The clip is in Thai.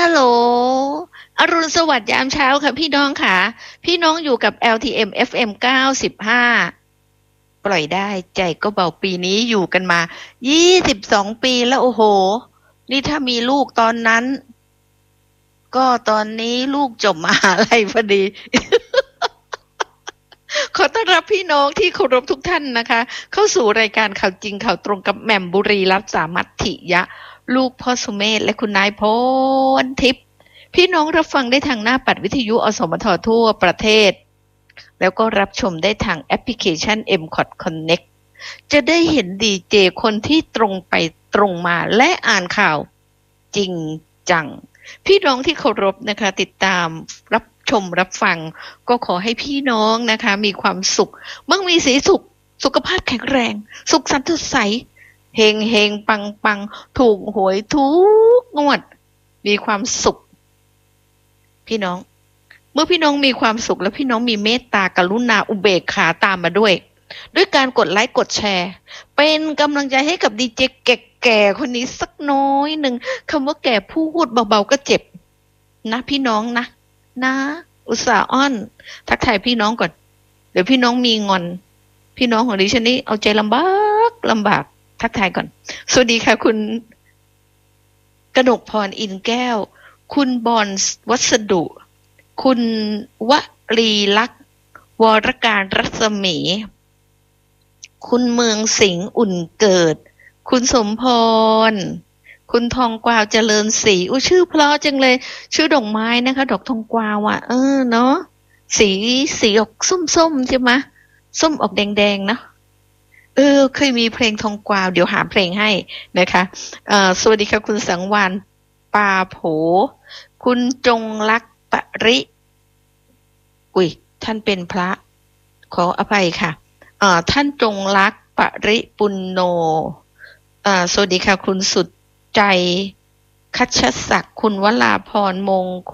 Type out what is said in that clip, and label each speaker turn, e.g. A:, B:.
A: ฮัลโหลอรุณสวัสดิ์ยามเช้าค่ะพี่น้องค่ะพี่น้องอยู่กับ LTM FM 95ปล่อยได้ใจก็เบาปีนี้อยู่กันมา22ปีแล้วโอ้โหนี่ถ้ามีลูกตอนนั้นก็ตอนนี้ลูกจบมหาลัยพอดี ขอต้อนรับพี่น้องที่เคารพทุกท่านนะคะเข้าสู่รายการข่าวจริงข่าวตรงกับแหม่มบุรีรัตน์สามัคถิยะลูกพ่อสุเมธและคุณนายพรทิพย์พี่น้องรับฟังได้ทางหน้าปัดวิทยุอสมททั่วประเทศแล้วก็รับชมได้ทางแอปพลิเคชัน MCOT Connect จะได้เห็นดีเจคนที่ตรงไปตรงมาและอ่านข่าวจริงจังพี่น้องที่เคารพนะคะติดตามรับชมรับฟังก็ขอให้พี่น้องนะคะมีความสุขมั่งมีสีสุขสุขภาพแข็งแรงสุขสันต์สดใสเฮงเฮงปังปังถูกหวยทุกงวดมีความสุขพี่น้องเมื่อพี่น้องมีความสุขแล้วพี่น้องมีเมตตากรุณาอุเบกขาตามมาด้วยการกดไลค์กดแชร์เป็นกำลังใจให้กับดีเจแก่ๆคนนี้สักน้อยหนึ่งคำว่าแก่พูดเบาๆก็เจ็บนะพี่น้องนะอุตส่าห์อ้อนทักทายพี่น้องก่อนเดี๋ยวพี่น้องมีงอนพี่น้องของดิฉันนี่เอาใจลำบากทักทายก่อนสวัสดีค่ะคุณกนกพรอินแก้วคุณบอนวัสดุคุณวลีลักษณ์วรการรัศมีคุณเมืองสิงห์อุ่นเกิดคุณสมพรคุณทองกวาวเจริญศรีชื่อเพราะจังเลยชื่อดอกไม้นะคะดอกทองกวาวอ่ะเนาะสีออกส้มๆใช่ไหมส้มออกแดงๆเนาะเคยมีเพลงทองกวาวเดี๋ยวหาเพลงให้นะคะสวัสดีค่ะคุณสังวานปาโผคุณจงลักษณ์ปริท่านเป็นพระขออภัยค่ะท่านจงลักษณ์ปริปุณโญสวัสดีค่ะคุณสุดใจคัชศักดิ์คุณวราพรมงคล